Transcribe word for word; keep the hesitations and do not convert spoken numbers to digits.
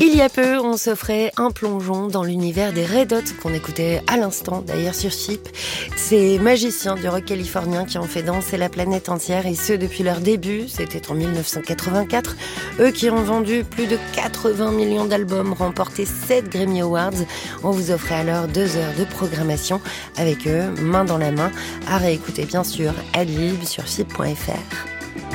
Il y a peu, on s'offrait un plongeon dans l'univers des Red Hot qu'on écoutait à l'instant d'ailleurs sur Chip. Ces magiciens du rock californien qui ont fait danser la planète entière et ce depuis leur début, c'était en dix-neuf cent quatre-vingt-quatre. Eux qui ont vendu plus de quatre-vingts millions d'albums, remporté sept Grammy Awards. On vous offrait alors deux heures de programmation avec eux, main dans la main, à réécouter bien sûr Adlib sur chip point f r.